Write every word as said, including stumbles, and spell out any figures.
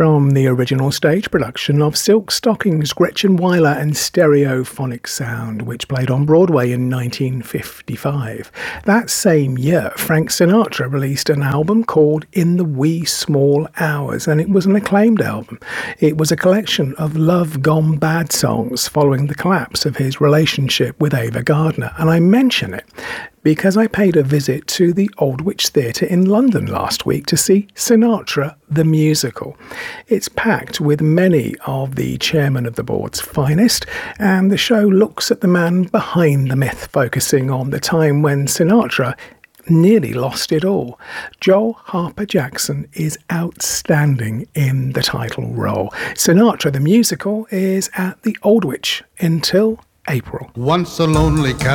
from the original stage production of Silk Stockings, Gretchen Weiler and Stereophonic Sound, which played on Broadway in nineteen fifty-five. That same year, Frank Sinatra released an album called In the Wee Small Hours, and it was an acclaimed album. It was a collection of love gone bad songs following the collapse of his relationship with Ava Gardner, and I mention it because I paid a visit to the Aldwych Theatre in London last week to see Sinatra the Musical. It's packed with many of the chairman of the board's finest, and the show looks at the man behind the myth, focusing on the time when Sinatra nearly lost it all. Joel Harper Jackson is outstanding in the title role. Sinatra the Musical is at the Aldwych until April. Once a lonely cat